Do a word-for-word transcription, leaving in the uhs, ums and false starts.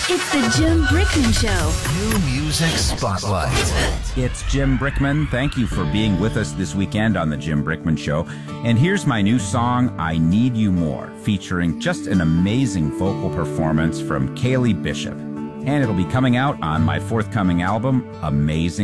It's the Jim Brickman Show. New Music Spotlight. It's Jim Brickman. Thank you for being with us this weekend on the Jim Brickman Show. And here's my new song, I Need You More, featuring just an amazing vocal performance from Kaylee Bishop. And it'll be coming out on my forthcoming album, Amazing.